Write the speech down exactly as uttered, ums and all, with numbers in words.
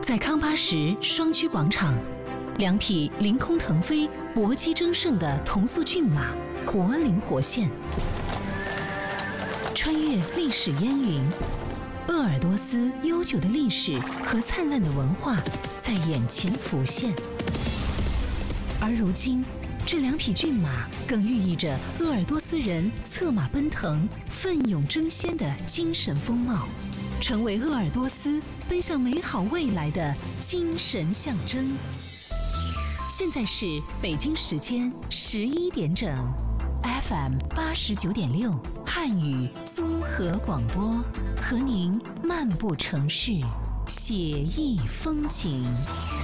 在康巴什双曲广场，两匹凌空腾飞、搏击争胜的同速骏马活灵活现，穿越历史烟云，鄂尔多斯悠久的历史和灿烂的文化在眼前浮现。而如今，这两匹骏马更寓意着鄂尔多斯人策马奔腾、奋勇争先的精神风貌，成为鄂尔多斯奔向美好未来的精神象征。现在是北京时间十一点整 ，F M 八十九点六汉语综合广播，和您漫步城市，写意风景。